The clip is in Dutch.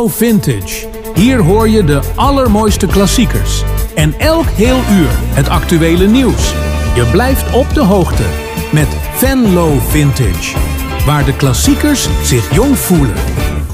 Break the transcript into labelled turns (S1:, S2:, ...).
S1: Vintage. Hier hoor je de allermooiste klassiekers. En elk heel uur het actuele nieuws. Je blijft op de hoogte met Venlo Vintage. Waar de klassiekers zich jong voelen.